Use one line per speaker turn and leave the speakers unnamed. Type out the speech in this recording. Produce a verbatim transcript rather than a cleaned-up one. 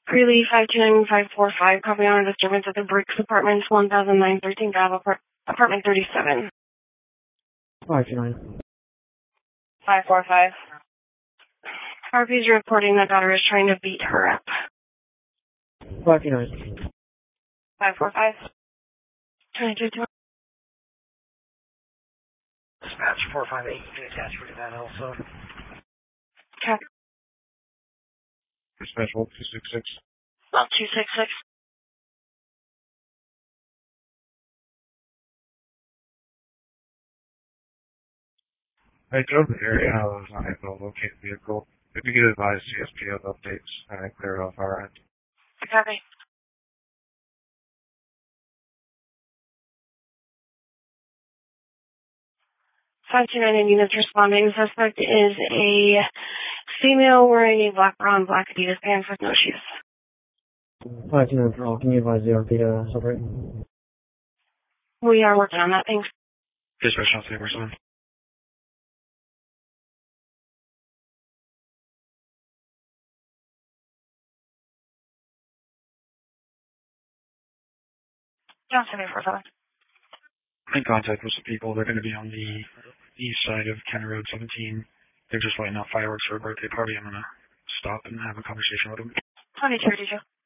Greeley five two nine five four five, copy on a disturbance at the Bricks Apartments, one thousand nine thirteen Ave, apart apartment thirty-seven.
five two nine.
five four five. R P is reporting that daughter is trying to beat her up.
five two nine.
five four five. twenty-two two.
Dispatch four five eight, you can attach for that also.
Copy.
Dispatch one two six six.
Well, two six six.
I drove the area. I was not able to locate the vehicle. If you could advise C S P of updates, and I clear it off our end.
Copy. five two nine units responding. Suspect is a female wearing a black bra and black Adidas pants with no shoes.
five two nine for all. Can you advise the R P to separate?
We are working on that. Thanks.
Dispatch one three four seven.
Johnson eight four seven.
In contact with some people. They're going to be on the east side of County Road seventeen. They're just lighting up fireworks for a birthday party. I'm going to stop and have a conversation with them.
twenty-two thirty-two.